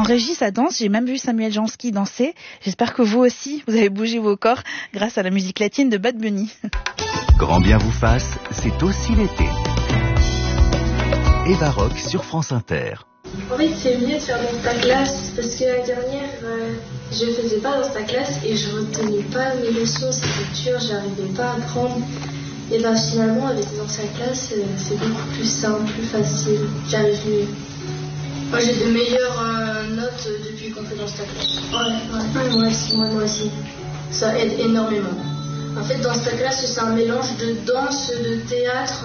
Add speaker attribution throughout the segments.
Speaker 1: régie, ça danse. J'ai même vu Samuel Jansky danser. J'espère que vous aussi, vous avez bougé vos corps grâce à la musique latine de Bad Bunny.
Speaker 2: Grand bien vous fasse, c'est aussi l'été. Eva Rock sur France Inter.
Speaker 3: En fait, c'est mieux de faire dans ta classe parce que l'année dernière, je faisais pas dans ta classe et je retenais pas mes leçons, c'était dur, j'arrivais pas à apprendre. Et ben finalement, avec les anciennes classes, c'est beaucoup plus simple, plus facile, j'arrive mieux. Moi, j'ai de meilleures notes depuis qu'on fait dans ta classe. Ouais, moi aussi. Ça aide énormément. En fait, dans ta classe, c'est un mélange de danse, de théâtre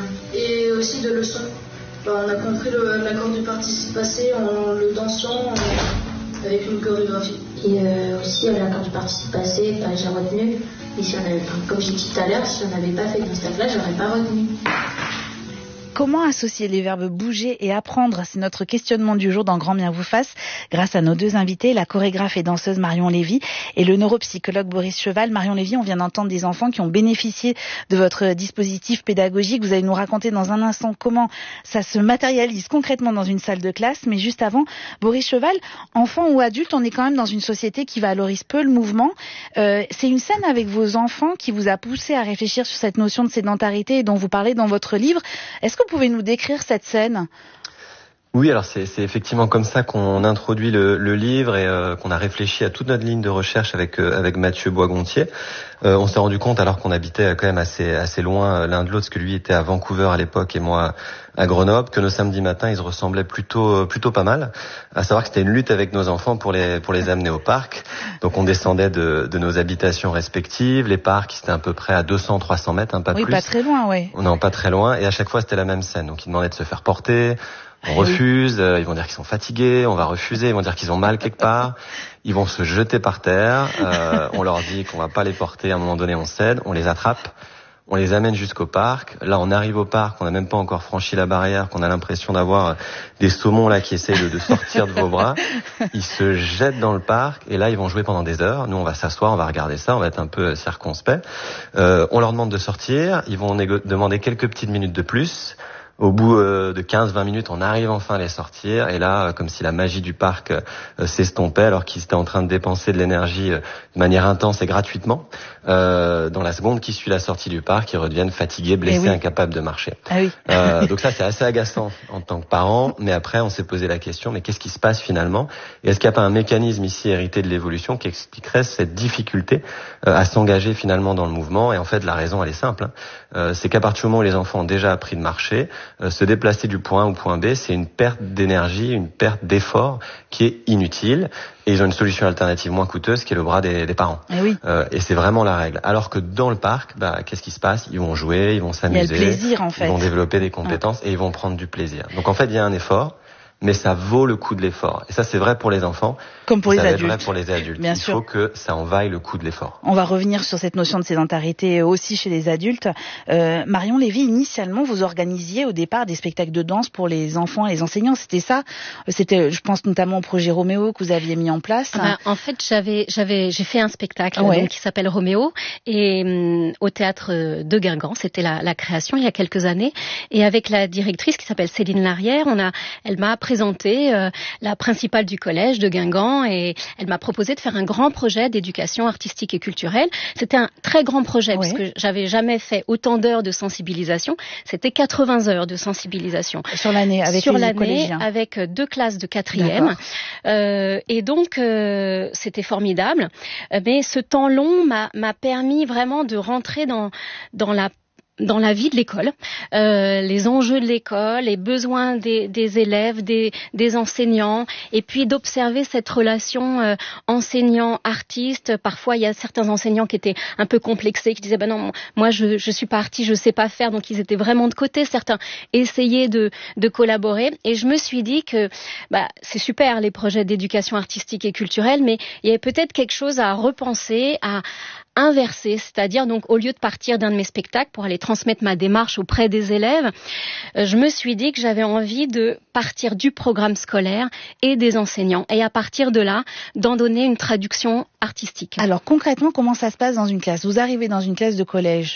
Speaker 3: et aussi de leçons. On a compris l'accord du participe passé en le dansant avec une chorégraphie.
Speaker 4: Et aussi l'accord du participe passé, j'ai retenu. Et si on avait, comme j'ai dit tout à l'heure, si on n'avait pas fait dans cette classe, j'aurais pas retenu.
Speaker 1: Comment associer les verbes bouger et apprendre? C'est notre questionnement du jour dans Grand bien vous fasse, grâce à nos deux invités, la chorégraphe et danseuse Marion Lévy et le neuropsychologue Boris Cheval. Marion Lévy, on vient d'entendre des enfants qui ont bénéficié de votre dispositif pédagogique. Vous allez nous raconter dans un instant comment ça se matérialise concrètement dans une salle de classe. Mais juste avant, Boris Cheval, enfant ou adulte, on est quand même dans une société qui valorise peu le mouvement. C'est une scène avec vos enfants qui vous a poussé à réfléchir sur cette notion de sédentarité dont vous parlez dans votre livre. Est-ce que vous pouvez nous décrire cette scène?
Speaker 5: Oui, alors c'est effectivement comme ça qu'on introduit le livre et qu'on a réfléchi à toute notre ligne de recherche avec Mathieu Boisgontier. On s'est rendu compte, alors qu'on habitait quand même assez loin l'un de l'autre, parce que lui était à Vancouver à l'époque et moi à Grenoble, que nos samedis matins ils se ressemblaient plutôt pas mal. À savoir que c'était une lutte avec nos enfants pour les amener au parc. Donc on descendait de nos habitations respectives. Les parcs c'était à peu près à 200-300 mètres, pas plus.
Speaker 1: Oui, pas très loin, oui.
Speaker 5: Non, pas très loin. Et à chaque fois c'était la même scène. Donc ils demandaient de se faire porter. On refuse, ils vont dire qu'ils sont fatigués, on va refuser, ils vont dire qu'ils ont mal quelque part, ils vont se jeter par terre, on leur dit qu'on va pas les porter, à un moment donné on cède, on les attrape, on les amène jusqu'au parc. Là on arrive au parc, on n'a même pas encore franchi la barrière, qu'on a l'impression d'avoir des saumons là qui essayent de sortir de vos bras. Ils se jettent dans le parc et là ils vont jouer pendant des heures. Nous on va s'asseoir, on va regarder ça, on va être un peu circonspect. On leur demande de sortir, ils vont demander quelques petites minutes de plus. Au bout de 15-20 minutes, on arrive enfin à les sortir. Et là, comme si la magie du parc s'estompait, alors qu'ils étaient en train de dépenser de l'énergie de manière intense et gratuitement, dans la seconde qui suit la sortie du parc, ils redeviennent fatigués, blessés, incapables de marcher.
Speaker 1: Ah oui.
Speaker 5: Donc ça, c'est assez agaçant en tant que parent. Mais après, on s'est posé la question, mais qu'est-ce qui se passe finalement? Et est-ce qu'il n'y a pas un mécanisme ici hérité de l'évolution qui expliquerait cette difficulté à s'engager finalement dans le mouvement? Et en fait, la raison, elle est simple. C'est qu'à partir du moment où les enfants ont déjà appris de marcher, se déplacer du point A au point B, c'est une perte d'énergie, une perte d'effort qui est inutile. Et ils ont une solution alternative moins coûteuse qui est le bras des parents.
Speaker 1: Et oui.
Speaker 5: Et c'est vraiment la règle. Alors que dans le parc, qu'est-ce qui se passe? Ils vont jouer, ils vont s'amuser.
Speaker 1: Il y a le plaisir, en fait.
Speaker 5: Ils vont développer des compétences et ils vont prendre du plaisir. Donc en fait, il y a un effort, mais ça vaut le coup de l'effort. Et ça, c'est vrai pour les enfants.
Speaker 1: Comme pour les adultes.
Speaker 5: C'est vrai pour les adultes.
Speaker 1: Bien sûr.
Speaker 5: Il faut que ça en vaille le coup de l'effort.
Speaker 1: On va revenir sur cette notion de sédentarité aussi chez les adultes. Marion Lévy, initialement, vous organisiez au départ des spectacles de danse pour les enfants et les enseignants. C'était ça? C'était, je pense notamment au projet Roméo que vous aviez mis en place.
Speaker 6: En fait, j'ai fait un spectacle donc, qui s'appelle Roméo et au théâtre de Guingamp. C'était la création il y a quelques années. Et avec la directrice qui s'appelle Céline Larrière, elle m'a présenté la principale du collège de Guingamp et elle m'a proposé de faire un grand projet d'éducation artistique et culturelle. C'était un très grand projet parce que j'avais jamais fait autant d'heures de sensibilisation. C'était 80 heures de sensibilisation.
Speaker 1: Sur l'année, avec les collégiens.
Speaker 6: Avec 2 classes de 4e. Et donc, c'était formidable. Mais ce temps long m'a permis vraiment de rentrer dans la vie de l'école, les enjeux de l'école, les besoins des élèves, des enseignants, et puis d'observer cette relation enseignant-artiste. Parfois, il y a certains enseignants qui étaient un peu complexés, qui disaient non, moi je suis pas artiste, je sais pas faire, donc ils étaient vraiment de côté. Certains essayaient de collaborer, et je me suis dit que c'est super les projets d'éducation artistique et culturelle, mais il y avait peut-être quelque chose à repenser, à inversé, c'est-à-dire donc au lieu de partir d'un de mes spectacles pour aller transmettre ma démarche auprès des élèves, je me suis dit que j'avais envie de partir du programme scolaire et des enseignants et à partir de là, d'en donner une traduction artistique.
Speaker 1: Alors concrètement, comment ça se passe dans une classe? Vous arrivez dans une classe de collège,